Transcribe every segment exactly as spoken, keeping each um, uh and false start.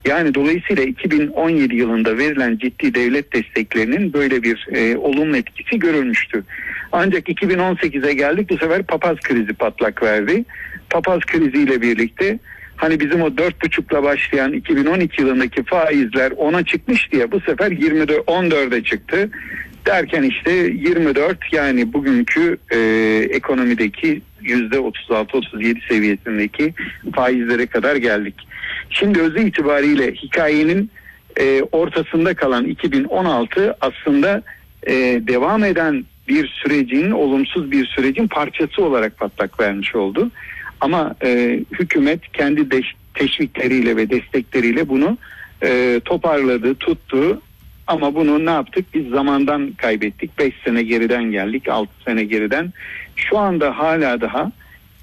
Yani dolayısıyla iki bin on yedi yılında verilen ciddi devlet desteklerinin böyle bir e, olumlu etkisi görülmüştü. Ancak iki bin on sekize geldik, bu sefer papaz krizi patlak verdi. Papaz kriziyle birlikte hani bizim o dört buçukla başlayan iki bin on iki yılındaki faizler ona çıkmış diye bu sefer yirmi dört, on dörde çıktı. Derken işte yirmi dört, yani bugünkü e, ekonomideki yüzde otuz altı otuz yedi seviyesindeki faizlere kadar geldik. Şimdi özü itibariyle hikayenin e, ortasında kalan iki bin on altı aslında e, devam eden bir sürecin, olumsuz bir sürecin parçası olarak patlak vermiş oldu. Ama e, hükümet kendi de, teşvikleriyle ve destekleriyle bunu e, toparladı, tuttu. Ama bunu ne yaptık? Biz zamandan kaybettik. beş sene geriden geldik, altı sene geriden. Şu anda hala daha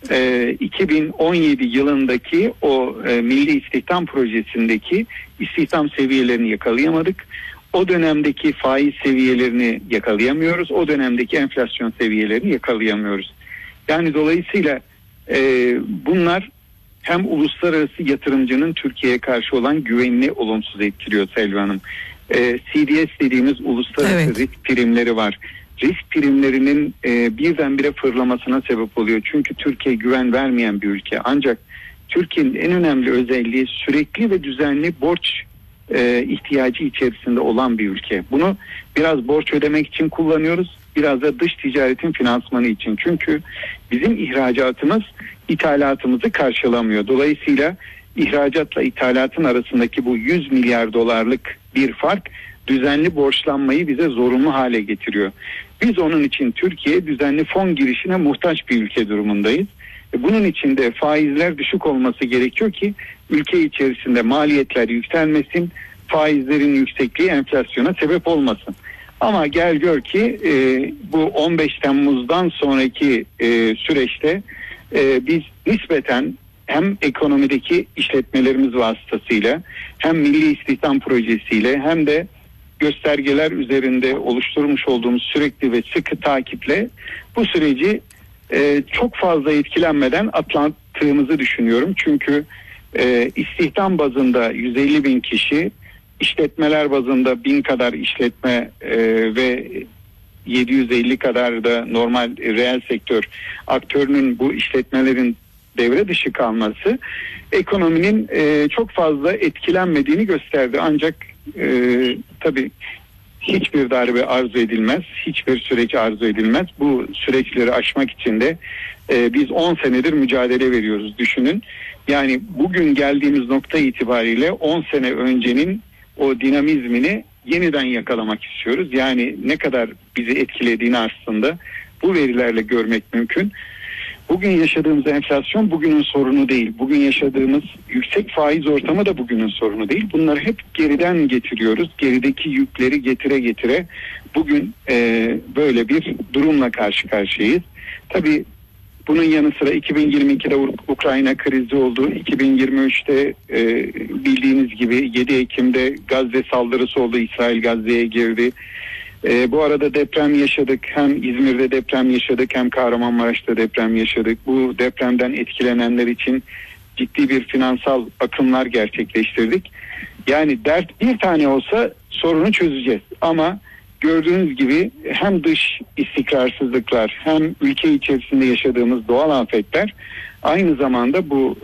e, iki bin on yedi yılındaki o e, Milli İstihdam Projesi'ndeki istihdam seviyelerini yakalayamadık. O dönemdeki faiz seviyelerini yakalayamıyoruz. O dönemdeki enflasyon seviyelerini yakalayamıyoruz. Yani dolayısıyla e, bunlar hem uluslararası yatırımcının Türkiye'ye karşı olan güvenini olumsuz etkiliyor Selvi Hanım. E, C D S dediğimiz uluslararası evet. risk primleri var. Risk primlerinin e, birdenbire fırlamasına sebep oluyor. Çünkü Türkiye güven vermeyen bir ülke. Ancak Türkiye'nin en önemli özelliği sürekli ve düzenli borç e, ihtiyacı içerisinde olan bir ülke. Bunu biraz borç ödemek için kullanıyoruz. Biraz da dış ticaretin finansmanı için. Çünkü bizim ihracatımız ithalatımızı karşılamıyor. Dolayısıyla ihracatla ithalatın arasındaki bu yüz milyar dolarlık bir fark düzenli borçlanmayı bize zorunlu hale getiriyor. Biz onun için Türkiye düzenli fon girişine muhtaç bir ülke durumundayız. Bunun için de faizler düşük olması gerekiyor ki ülke içerisinde maliyetler yükselmesin, faizlerin yüksekliği enflasyona sebep olmasın. Ama gel gör ki e, bu on beş Temmuz'dan sonraki e, süreçte e, biz nispeten hem ekonomideki işletmelerimiz vasıtasıyla hem Milli İstihdam Projesi'yle hem de göstergeler üzerinde oluşturmuş olduğumuz sürekli ve sıkı takiple bu süreci e, çok fazla etkilenmeden atlattığımızı düşünüyorum. Çünkü e, istihdam bazında yüz elli bin kişi, işletmeler bazında bin kadar işletme e, ve yedi yüz elli kadar da normal reel sektör aktörünün bu işletmelerin devre dışı kalması ekonominin e, çok fazla etkilenmediğini gösterdi. Ancak e, tabii hiçbir darbe arzu edilmez, hiçbir süreç arzu edilmez. Bu süreçleri aşmak için de e, biz on senedir mücadele veriyoruz, düşünün. Yani bugün geldiğimiz nokta itibariyle on sene öncenin o dinamizmini yeniden yakalamak istiyoruz. Yani ne kadar bizi etkilediğini aslında bu verilerle görmek mümkün. Bugün yaşadığımız enflasyon bugünün sorunu değil. Bugün yaşadığımız yüksek faiz ortamı da bugünün sorunu değil. Bunları hep geriden getiriyoruz. Gerideki yükleri getire getire bugün e, böyle bir durumla karşı karşıyayız. Tabii bunun yanı sıra iki bin yirmi ikide Ukrayna krizi oldu. iki bin yirmi üçte e, bildiğiniz gibi yedi Ekim'de Gazze saldırısı oldu. İsrail Gazze'ye girdi. Ee, bu arada deprem yaşadık. Hem İzmir'de deprem yaşadık hem Kahramanmaraş'ta deprem yaşadık. Bu depremden etkilenenler için ciddi bir finansal akımlar gerçekleştirdik. Yani dert bir tane olsa sorunu çözeceğiz. Ama gördüğünüz gibi hem dış istikrarsızlıklar hem ülke içerisinde yaşadığımız doğal afetler aynı zamanda bu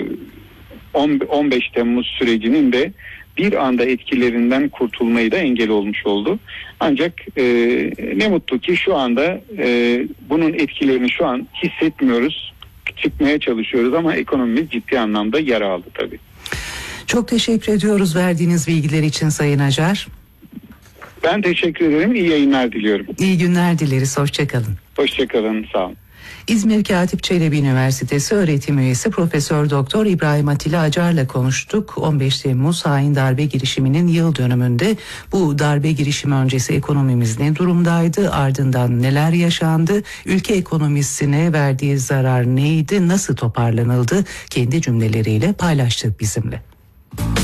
e, on beş Temmuz sürecinin de bir anda etkilerinden kurtulmayı da engel olmuş oldu. Ancak e, ne mutlu ki şu anda e, bunun etkilerini şu an hissetmiyoruz. Çıkmaya çalışıyoruz ama ekonomimiz ciddi anlamda yara aldı tabii. Çok teşekkür ediyoruz verdiğiniz bilgiler için Sayın Acar. Ben teşekkür ederim. İyi yayınlar diliyorum. İyi günler dileriz. Hoşçakalın. Hoşçakalın. Sağ olun. İzmir Katip Çelebi Üniversitesi öğretim üyesi Profesör Doktor İbrahim Atilla Acar'la konuştuk. on beş Temmuz hain darbe girişiminin yıl dönümünde bu darbe girişimi öncesi ekonomimiz ne durumdaydı? Ardından neler yaşandı? Ülke ekonomisine verdiği zarar neydi? Nasıl toparlanıldı? Kendi cümleleriyle paylaştık bizimle.